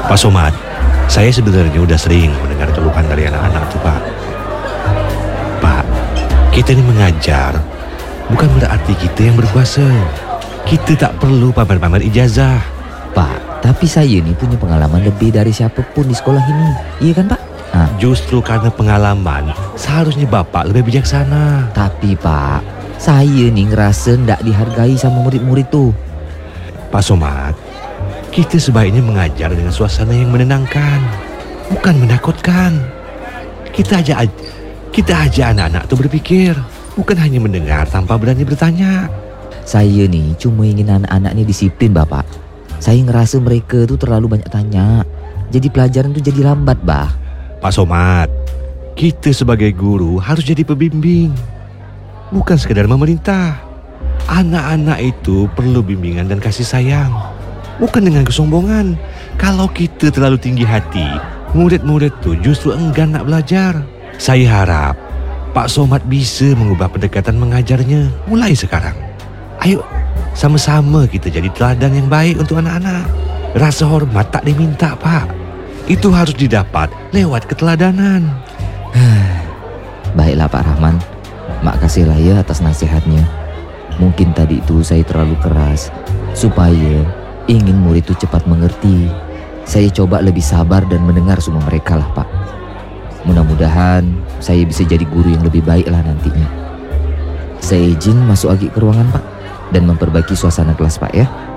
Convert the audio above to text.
Pak Somad, saya sebenarnya udah sering mendengar keluhan dari anak-anak tuh Pak. Pak, kita ini mengajar bukan berarti kita yang berkuasa. Kita tak perlu pamer-pamer ijazah. Pak, tapi saya nih punya pengalaman lebih dari siapapun di sekolah ini. Iya kan Pak? Justru karena pengalaman, seharusnya Bapak lebih bijaksana. Tapi Pak, saya nih ngerasa ndak dihargai sama murid-murid tuh. Pak Somad, kita sebaiknya mengajar dengan suasana yang menenangkan, bukan menakutkan. Kita aja anak-anak tuh berpikir, bukan hanya mendengar tanpa berani bertanya. Saya nih cuma ingin anak-anak nih disiplin Bapak. Saya ngerasa mereka tuh terlalu banyak tanya. Jadi pelajaran tuh jadi lambat Bah. Pak Somad, kita sebagai guru harus jadi pembimbing, bukan sekedar memerintah. Anak-anak itu perlu bimbingan dan kasih sayang, bukan dengan kesombongan. Kalau kita terlalu tinggi hati, murid-murid tuh justru enggan nak belajar. Saya harap Pak Somad bisa mengubah pendekatan mengajarnya mulai sekarang. Ayo, sama-sama kita jadi teladan yang baik untuk anak-anak. Rasa hormat tak diminta Pak, itu harus didapat lewat keteladanan. Baiklah Pak Rahman, makasihlah ya atas nasihatnya. Mungkin tadi itu saya terlalu keras, supaya ingin murid itu cepat mengerti. Saya coba lebih sabar dan mendengar semua mereka lah Pak. Mudah-mudahan saya bisa jadi guru yang lebih baik lah nantinya. Saya izin masuk lagi ke ruangan Pak, dan memperbaiki suasana kelas Pak ya.